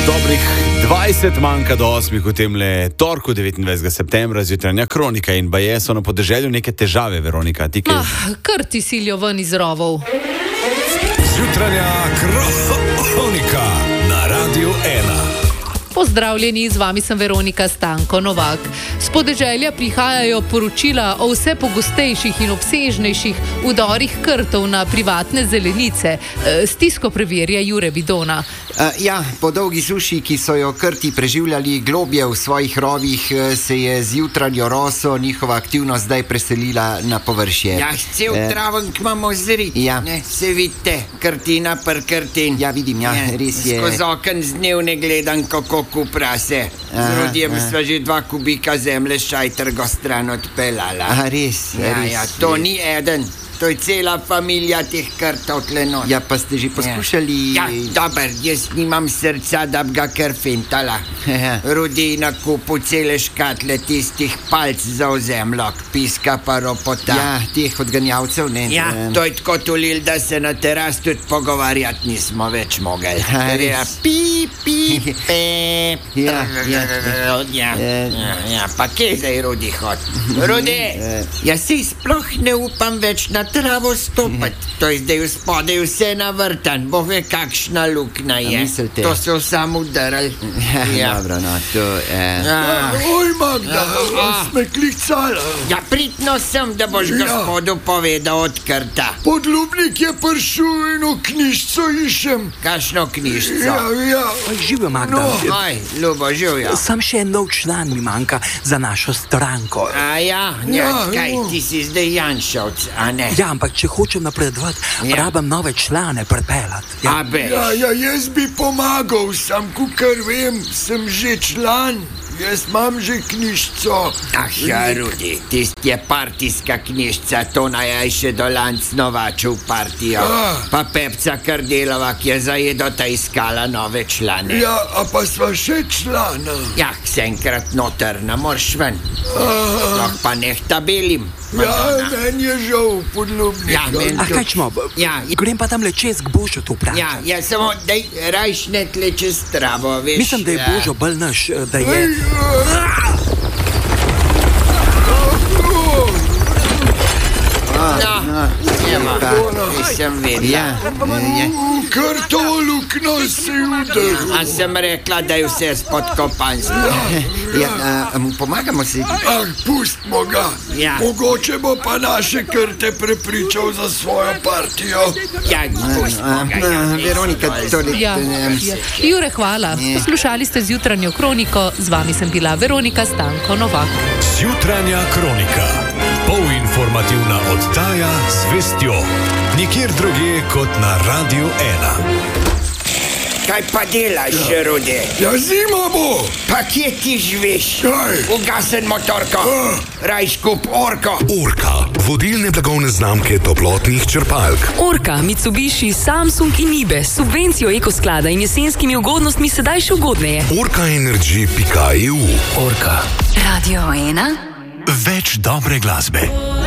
Dobrih 20 manjka do 8 v temle torku 29. septembra, zjutranja kronika in baje so na podeželju neke težave, Veronika. Kar ti silijo ven iz rovov. Zjutranja kronika na Radiu 1. Pozdravljeni, z vami sem Veronika Stanko Novak. S podeželja prihajajo poročila o vse pogostejših in obsežnejših vdorih krtov na privatne zelenice. Stisko preverja Jure Vidona. Po dolgi suši, ki so jo krti preživljali globje v svojih rovih, se je z jutranjo roso njihova aktivnost zdaj preselila na površje. Cel travenk imamo zri. Se vidite, krtina per krtin. Vidim, res je. Skozi okn z dnevne gledam, kako kupra se. Z Rudijem sva že 2 kubika zemlje šajtrgo stran odpeljala. Res. To ni eden. To je cela familija teh krtov tle not. Pa ste že poskušali... Dober, jaz nimam srca, da bi ga kar fintala. Rudi na kupu cele škatle tistih palc za ozemljok, piska pa ropota. Teh odganjavcev, ne? To je tako tulil, da se na teras tudi pogovarjati nismo več mogli. Pa kje zdaj Rudi hod? Rudi, jaz si sploh ne upam več na travo stopati. To je zdaj v spodaj vse navrtan. Boh ve, kakšna luknja je. Mislite? To so samo udarali. Dobro, to... Oj, Magda, sme klicala. Pridno sem, da boš gospodu povedal od krta. Podlubnik je prišel eno knjižco išem. Kakšno knjižco? Živijo, Magda. Ljubo, živijo. Sam še nov član mi manjka za našo stranko. Kaj, ti si zdaj Janšovc, a ne? Ampak če hočem napredovati, rabam nove člane pripeljati. Jaz bi pomagal, sam kukar vem, sem že član. Jaz imam že knjižco. Rudi, tist je partijska knjižca, to naj še dolanc novaču v partijo. Pa Pepca Kardelova, ki je zajedo ta iskala nove člane. Pa sva še člana. Se enkrat noter, ne morš ven. Pa neh tabelim. Meni je žal podlubnika. Kaj čmo? Grem pa tam le čez k Božu tu vprašati. Samo, daj, rajš ne tle čez travo, veš. Mislim, da je Božo bolj naš, da je... Nisem vedela. Kar to lukno si udaril. A sem rekla, da je vse spodkopanstvo. Pomagamo si. Pustimo ga. Mogoče bo pa naše krte prepričal za svojo partijo. Pustimo ga. Veronika, Jure, hvala. Poslušali ste zjutranjo kroniko, z vami sem bila Veronika Stanko Novak. Zjutranja kronika. Polinformativna oddaja z vestjo. Nikjer drugje kot na Radiu 1. Kaj pa delaš, Rudi? Zima bo. Pa kje ti živiš? Ugasen motorko. Rajš kup Orko. Orka, vodilne blagovne znamke toplotnih črpalk. Orka, Mitsubishi, Samsung in Nibe s subvencijo ekosklada in jesenskimi ugodnostmi sedaj še ugodneje. Orkaenergy.eu. Orka. Radio 1. Več dobre glasbe.